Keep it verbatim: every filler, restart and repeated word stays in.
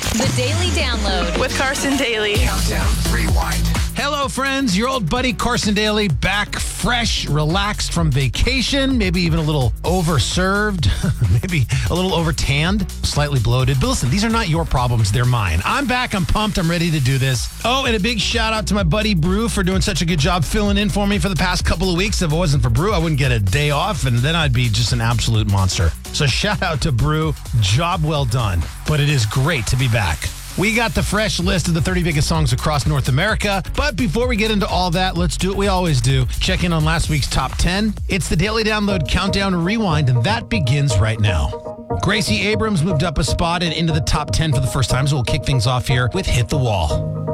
The Daily Download with Carson Daly. Countdown Rewind. Hello, friends. Your old buddy Carson Daly back fresh, relaxed from vacation, maybe even a little overserved, maybe a little overtanned, slightly bloated. But listen, these are not your problems. They're mine. I'm back. I'm pumped. I'm ready to do this. Oh, and a big shout out to my buddy Brew for doing such a good job filling in for me for the past couple of weeks. If it wasn't for Brew, I wouldn't get a day off, and then I'd be just an absolute monster. So shout out to Brew. Job well done. But it is great to be back. We got the fresh list of the thirty biggest songs across North America. But before we get into all that, let's do what we always do. Check in on last week's top ten. It's the Daily Download Countdown Rewind, and that begins right now. Gracie Abrams moved up a spot and into the top ten for the first time, so we'll kick things off here with Hit the Wall.